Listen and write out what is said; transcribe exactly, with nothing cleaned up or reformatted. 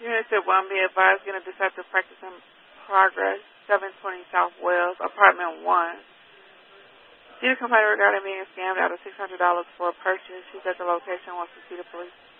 Unit one, be advised, getting a deceptive practice in progress, seven twenty South Wells, apartment one. Due to complaint regarding being scammed out of six hundred dollars for a purchase, she's at the location, wants to see the police.